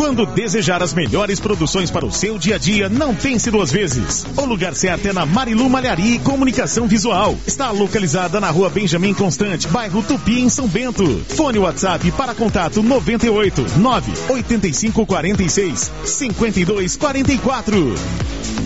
Quando desejar as melhores produções para o seu dia a dia, não pense duas vezes. O lugar certo é na Marilu Malharia e Comunicação Visual. Está localizada na Rua Benjamin Constante, bairro Tupi, em São Bento. Fone WhatsApp para contato 98 9 85 46 52 44.